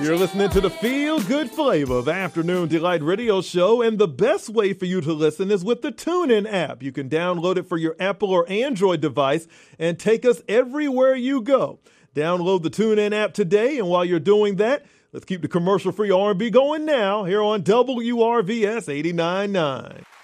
You're listening to the Feel Good Flavor of Afternoon Delight Radio Show, and the best way for you to listen is with the TuneIn app. You can download it for your Apple or Android device and take us everywhere you go. Download the TuneIn app today, and while you're doing that, let's keep the commercial-free R&B going now here on WRVS 89.9.